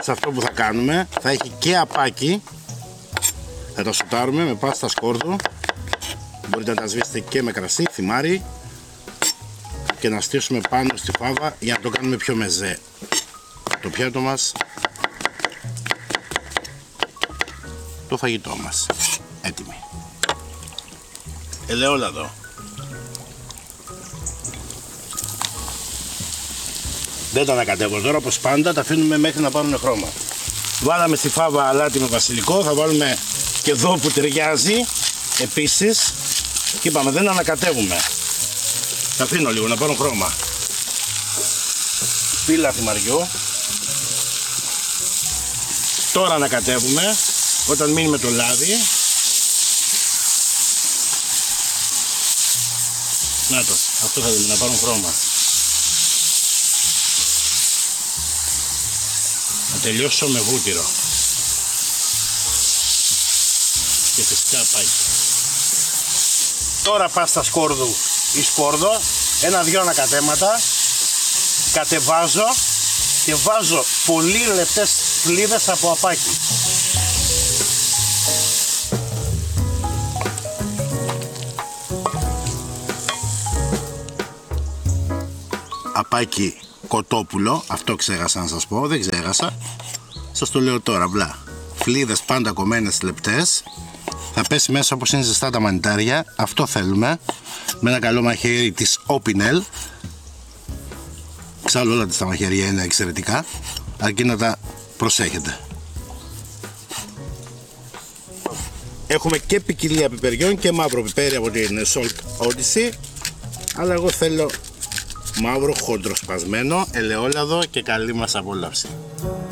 Καταρχάς αυτό που θα κάνουμε θα έχει και απάκι. Θα τα σουτάρουμε με πάστα σκόρδου. Μπορείτε να τα σβήσετε και με κρασί, θυμάρι. Και να στήσουμε πάνω στη φάβα για να το κάνουμε πιο μεζέ. Το πιάτο μας, το φαγητό μας, έτοιμη. Ελαιόλαδο. Δεν τα ανακατεύω τώρα, όπως πάντα τα αφήνουμε μέχρι να πάρουν χρώμα. Βάλαμε στη φάβα αλάτι με βασιλικό, θα βάλουμε και εδώ που ταιριάζει επίσης. Και είπαμε δεν ανακατεύουμε. Τα αφήνω λίγο να πάρουν χρώμα. Φύλλα θυμαριού. Τώρα ανακατεύουμε όταν μείνει με το λάδι. Να το, αυτό θα δούμε, να πάρουν χρώμα. Να τελειώσω με βούτυρο. Και φυσικά πάκι. Τώρα πάστα σκόρδου ή σκόρδο, ένα-δυο ανακατέματα, κατεβάζω και βάζω πολύ λεπτές φλίδες από απάκι. Απάκι κοτόπουλο, αυτό ξέχασα να σας πω, δεν ξέχασα. Σας το λέω τώρα απλά. Φλίδες πάντα κομμένες λεπτές. Θα πέσει μέσα όπως είναι ζεστά τα μανιτάρια. Αυτό θέλουμε. Με ένα καλό μαχαίρι της Opinel. Εξάλλου όλα τα μαχαίρια είναι εξαιρετικά. Αρκεί να τα προσέχετε. Έχουμε και ποικιλία πιπεριών και μαύρο πιπέρι από την Salt Odyssey. Αλλά εγώ θέλω μαύρο χοντροσπασμένο, ελαιόλαδο και καλή μας απόλαυση.